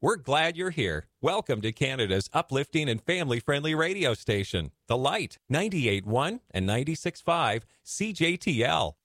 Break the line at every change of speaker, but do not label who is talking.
We're glad you're here. Welcome to Canada's uplifting and family-friendly radio station, The Light, 98.1 and 96.5 CJTL.